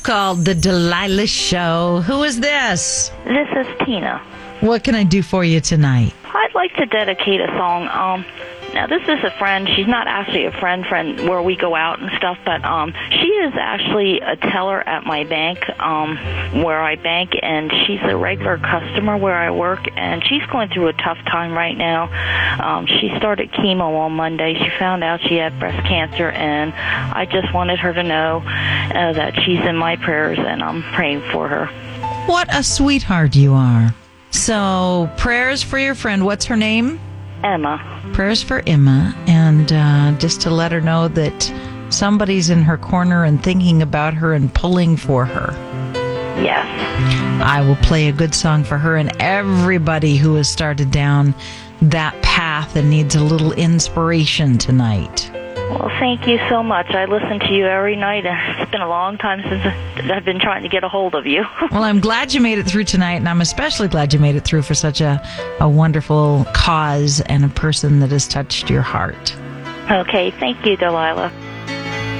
called The Delilah Show. Who is this? This is Tina. What can I do for you tonight? I'd like to dedicate a song. Now, this is a friend. She's not actually a friend where we go out and stuff, but she is actually a teller at my bank where I bank, and she's a regular customer where I work, and she's going through a tough time right now. She started chemo on Monday. She found out she had breast cancer, and I just wanted her to know that she's in my prayers, and I'm praying for her. What a sweetheart you are. So, prayers for your friend. What's her name? Emma. Prayers for Emma, and just to let her know that somebody's in her corner and thinking about her and pulling for her. Yes. I will play a good song for her and everybody who has started down that path and needs a little inspiration tonight. Well, thank you so much. I listen to you every night, and it's been a long time since I've been trying to get a hold of you. Well, I'm glad you made it through tonight, and I'm especially glad you made it through for such a wonderful cause and a person that has touched your heart. Okay, thank you, Delilah.